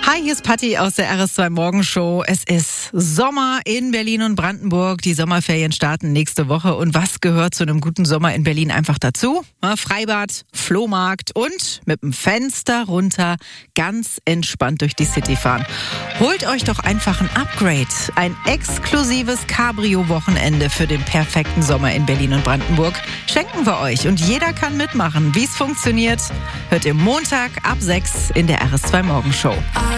Hi, hier ist Patti aus der RS2 Morgenshow. Es ist Sommer in Berlin und Brandenburg. Die Sommerferien starten nächste Woche. Und was gehört zu einem guten Sommer in Berlin einfach dazu? Freibad, Flohmarkt und mit dem Fenster runter ganz entspannt durch die City fahren. Holt euch doch einfach ein Upgrade. Ein exklusives Cabrio-Wochenende für den perfekten Sommer in Berlin und Brandenburg schenken wir euch. Und jeder kann mitmachen. Wie es funktioniert, hört ihr Montag ab 6 in der RS2 Morgenshow.